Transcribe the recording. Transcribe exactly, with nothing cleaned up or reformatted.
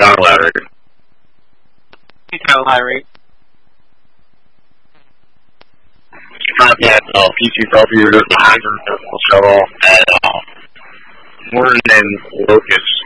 Tyler Larry. Hey, Tyler Larry. Contact uh, P C W, the hydrant shovel at uh, Morton and Locust.